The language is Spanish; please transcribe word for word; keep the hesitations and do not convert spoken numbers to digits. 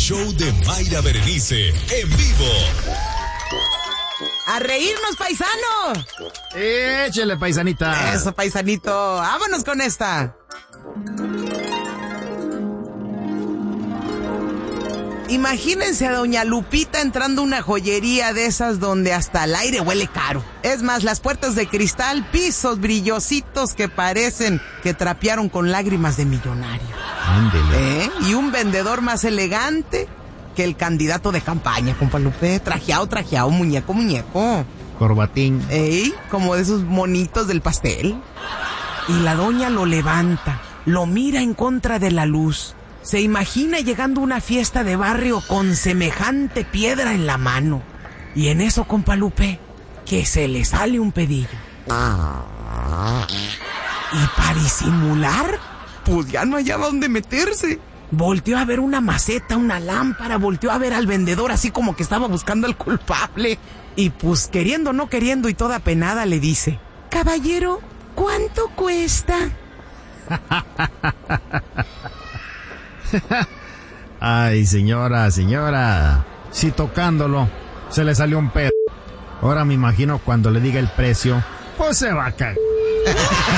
show de Mayra Berenice, en vivo. ¡A reírnos, paisano! Échele, paisanita. Eso, paisanito. Vámonos con esta. Imagínense a doña Lupita entrando a una joyería de esas donde hasta el aire huele caro. Es más, las puertas de cristal, pisos brillositos que parecen que trapearon con lágrimas de millonario. Ándele. ¿Eh? Y un vendedor más elegante que el candidato de campaña, compa Lupe. Trajeado, trajeado, muñeco, muñeco. Corbatín. ¿Eh? Como de esos monitos del pastel. Y la doña lo levanta, lo mira en contra de la luz. Se imagina llegando a una fiesta de barrio con semejante piedra en la mano. Y en eso, compa Lupe, que se le sale un pedillo. Y para disimular, pues ya no hallaba dónde meterse. Volteó a ver una maceta, una lámpara, volteó a ver al vendedor así como que estaba buscando al culpable. Y pues queriendo, no queriendo y toda penada le dice: caballero, ¿cuánto cuesta? Ay, señora, señora. Si tocándolo se le salió un pedo. Ahora me imagino cuando le diga el precio, pues se va a caer.